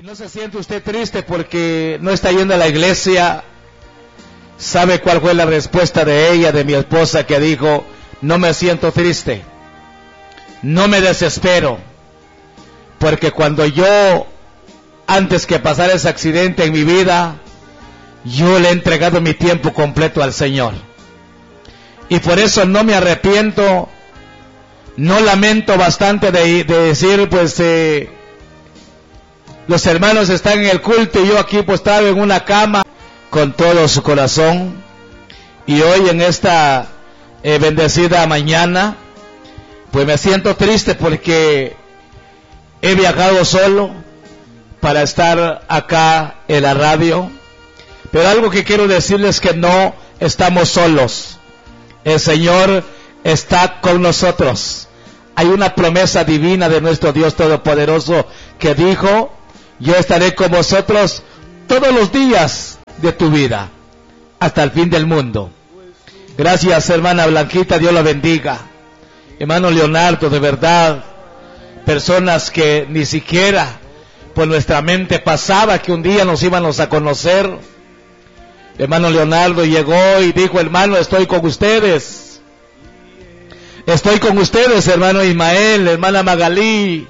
Y no se siente usted triste porque no está yendo a la iglesia. ¿Sabe cuál fue la respuesta de ella, de mi esposa, que dijo: no me siento triste, no me desespero, porque cuando yo, antes que pasara ese accidente en mi vida, yo le he entregado mi tiempo completo al Señor, y por eso no me arrepiento, no lamento bastante de decir, pues los hermanos están en el culto y yo aquí postrado en una cama con todo su corazón. Y hoy en esta bendecida mañana, pues me siento triste porque he viajado solo para estar acá en la radio. Pero algo que quiero decirles es que no estamos solos. El Señor está con nosotros. Hay una promesa divina de nuestro Dios Todopoderoso que dijo: yo estaré con vosotros todos los días de tu vida, hasta el fin del mundo. Gracias, hermana Blanquita, Dios la bendiga. Hermano Leonardo, de verdad, personas que ni siquiera por nuestra mente pasaba que un día nos íbamos a conocer. Hermano Leonardo llegó y dijo: hermano, estoy con ustedes. Estoy con ustedes, hermano Ismael, hermana Magalí.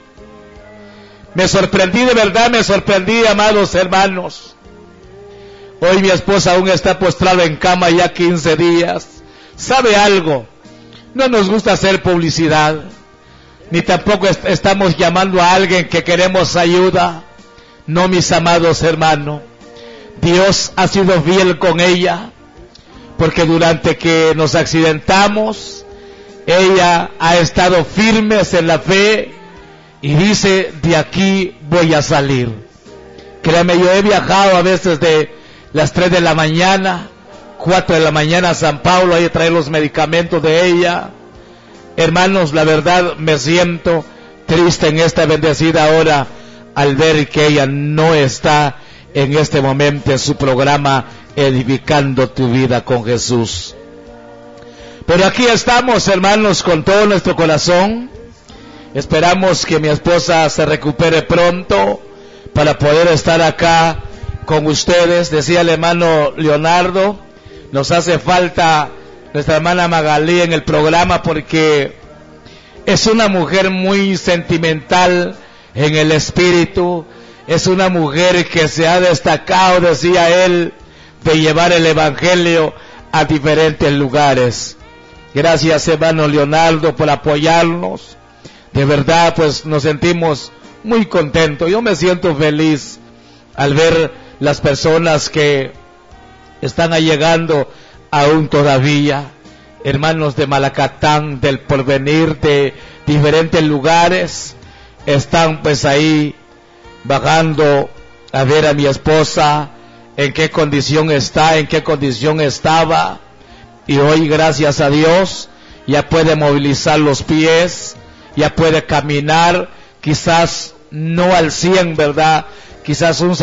Me sorprendí, de verdad me sorprendí, amados hermanos. Hoy mi esposa aún está postrada en cama ya 15 días. ¿Sabe algo? No nos gusta hacer publicidad, ni tampoco estamos llamando a alguien que queremos ayuda. No, mis amados hermanos. Dios ha sido fiel con ella, porque durante que nos accidentamos, ella ha estado firme en la fe y dice: de aquí voy a salir. Créame, yo he viajado a veces de las 3 de la mañana, 4 de la mañana a San Pablo, ahí a traer los medicamentos de ella. Hermanos, la verdad me siento triste en esta bendecida hora al ver que ella no está en este momento en su programa Edificando tu Vida con Jesús. Pero aquí estamos, hermanos, con todo nuestro corazón. Esperamos que mi esposa se recupere pronto para poder estar acá con ustedes. Decía el hermano Leonardo, nos hace falta nuestra hermana Magalí en el programa porque es una mujer muy sentimental en el espíritu. Es una mujer que se ha destacado, decía él, de llevar el evangelio a diferentes lugares. Gracias, hermano Leonardo, por apoyarnos. De verdad, pues nos sentimos muy contentos. Yo me siento feliz al ver las personas que están llegando aún todavía. Hermanos de Malacatán, del Porvenir, de diferentes lugares, están pues ahí bajando a ver a mi esposa, en qué condición está, en qué condición estaba. Y hoy, gracias a Dios, ya puede movilizar los pies, ya puede caminar, quizás no al 100, ¿verdad? Quizás un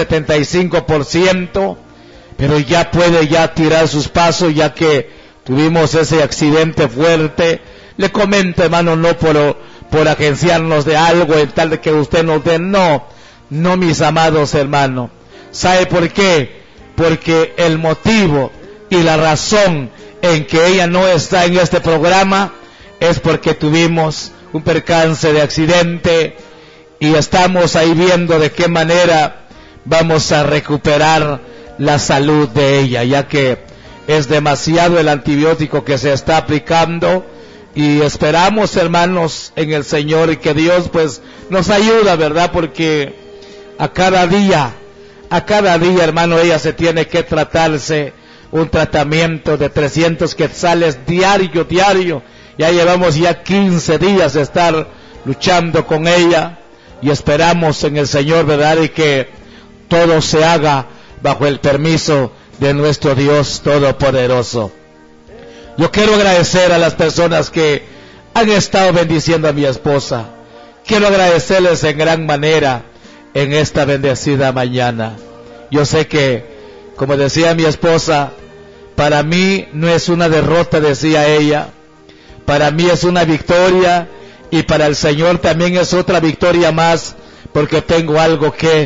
75%, pero ya puede ya tirar sus pasos, ya que tuvimos ese accidente fuerte. Le comento, hermano, no por agenciarnos de algo, en tal de que usted nos dé, no, mis amados hermanos. ¿Sabe por qué? Porque el motivo y la razón en que ella no está en este programa es porque tuvimos un percance de accidente y estamos ahí viendo de qué manera vamos a recuperar la salud de ella, ya que es demasiado el antibiótico que se está aplicando. Y esperamos, hermanos, en el Señor, y que Dios pues nos ayuda, ¿verdad? Porque a cada día, hermano, ella se tiene que tratarse un tratamiento de 300 quetzales diario. Ya llevamos ya 15 días de estar luchando con ella y esperamos en el Señor, ¿verdad? Y que todo se haga bajo el permiso de nuestro Dios Todopoderoso. Yo quiero agradecer a las personas que han estado bendiciendo a mi esposa. Quiero agradecerles en gran manera en esta bendecida mañana. Yo sé que, como decía mi esposa, para mí no es una derrota, decía ella. Para mí es una victoria, y para el Señor también es otra victoria más, porque tengo algo que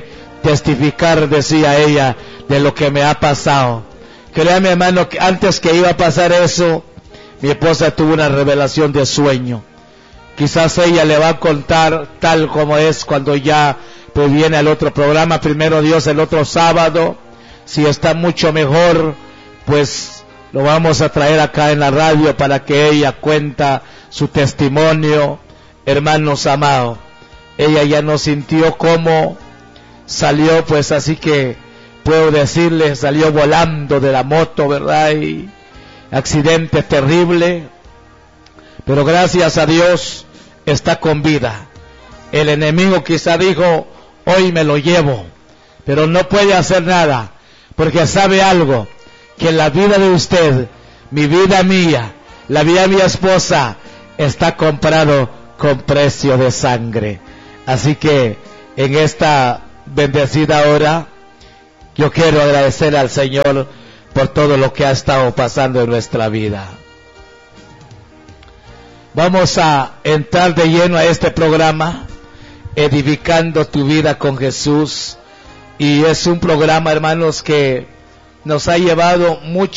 testificar, decía ella, de lo que me ha pasado. Créame, hermano, que antes que iba a pasar eso, mi esposa tuvo una revelación de sueño. Quizás ella le va a contar tal como es cuando ya pues viene al otro programa, primero Dios, el otro sábado. Si está mucho mejor, pues lo vamos a traer acá en la radio para que ella cuenta su testimonio. Hermanos amados, ella ya no sintió cómo salió, pues así que puedo decirle, salió volando de la moto, ¿verdad? Y accidente terrible, pero gracias a Dios está con vida. El enemigo quizá dijo, hoy me lo llevo, pero no puede hacer nada, porque sabe algo, que la vida de usted, mi vida mía, la vida de mi esposa, está comprado con precio de sangre. Así que en esta bendecida hora, yo quiero agradecer al Señor por todo lo que ha estado pasando en nuestra vida. Vamos a entrar de lleno a este programa, edificando tu vida con Jesús. Y es un programa, hermanos, que nos ha llevado mucho